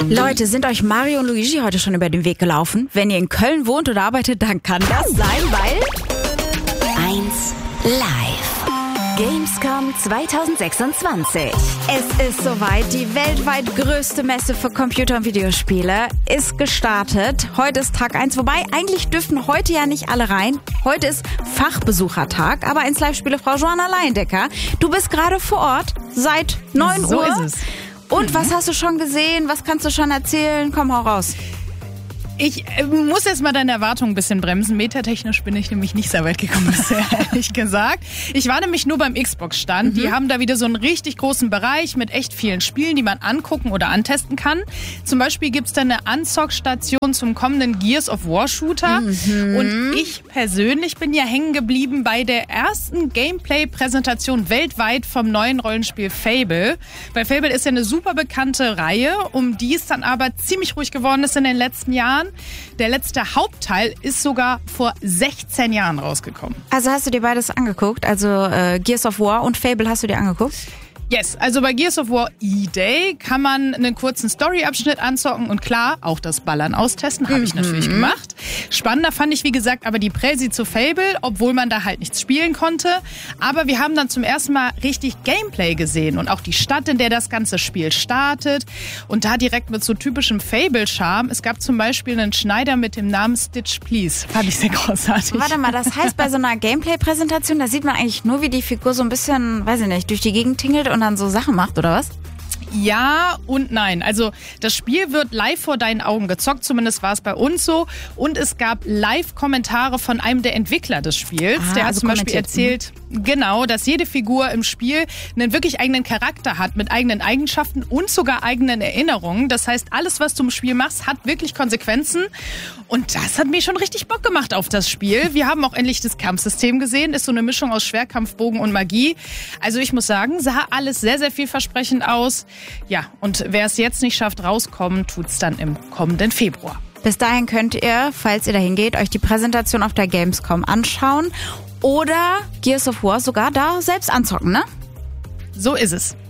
Leute, sind euch Mario und Luigi heute schon über den Weg gelaufen? Wenn ihr in Köln wohnt oder arbeitet, dann kann das sein, weil 1 Live. Gamescom 2026. es ist soweit. Die weltweit größte Messe für Computer- und Videospiele ist gestartet. Heute ist Tag 1, wobei eigentlich dürfen heute ja nicht alle rein. Heute ist Fachbesuchertag, aber 1 Live-Spielefrau Joanna Laiendecker, du bist gerade vor Ort seit 9 Uhr. So ist es. Und was hast du schon gesehen? Was kannst du schon erzählen? Komm, hau raus. Ich muss jetzt mal deine Erwartungen ein bisschen bremsen. Metatechnisch bin ich nämlich nicht sehr weit gekommen bisher, ehrlich gesagt. Ich war nämlich nur beim Xbox-Stand. Die haben da wieder so einen richtig großen Bereich mit echt vielen Spielen, die man angucken oder antesten kann. Zum Beispiel gibt's da eine Unzock-Station zum kommenden Gears of War-Shooter. Und ich persönlich bin ja hängen geblieben bei der ersten Gameplay-Präsentation weltweit vom neuen Rollenspiel Fable. Weil Fable ist ja eine super bekannte Reihe, um die es dann aber ziemlich ruhig geworden ist in den letzten Jahren. Der letzte Hauptteil ist sogar vor 16 Jahren rausgekommen. Also hast du dir beides angeguckt? Also Gears of War und Fable hast du dir angeguckt? Yes, also bei Gears of War E-Day kann man einen kurzen Story-Abschnitt anzocken und klar, auch das Ballern austesten, habe ich natürlich gemacht. Spannender fand ich, wie gesagt, aber die Präsi zu Fable, obwohl man da halt nichts spielen konnte. Aber wir haben dann zum ersten Mal richtig Gameplay gesehen und auch die Stadt, in der das ganze Spiel startet. Und da direkt mit so typischem Fable-Charme. Es gab zum Beispiel einen Schneider mit dem Namen Stitch Please. Fand ich sehr großartig. Warte mal, das heißt, bei so einer Gameplay-Präsentation, da sieht man eigentlich nur, wie die Figur so ein bisschen, weiß ich nicht, durch die Gegend tingelt und dann so Sachen macht, oder was? Ja und nein. Also das Spiel wird live vor deinen Augen gezockt, zumindest war es bei uns so. Und es gab Live-Kommentare von einem der Entwickler des Spiels. Der hat also zum Beispiel erzählt, genau, dass jede Figur im Spiel einen wirklich eigenen Charakter hat, mit eigenen Eigenschaften und sogar eigenen Erinnerungen. Das heißt, alles, was du im Spiel machst, hat wirklich Konsequenzen. Und das hat mir schon richtig Bock gemacht auf das Spiel. Wir haben auch endlich das Kampfsystem gesehen. Ist so eine Mischung aus Schwerkampf, Bogen und Magie. Also ich muss sagen, sah alles sehr, sehr vielversprechend aus. Ja, und wer es jetzt nicht schafft, rauskommen, tut's dann im kommenden Februar. Bis dahin könnt ihr, falls ihr dahin geht, euch die Präsentation auf der Gamescom anschauen oder Gears of War sogar da selbst anzocken, ne? So ist es.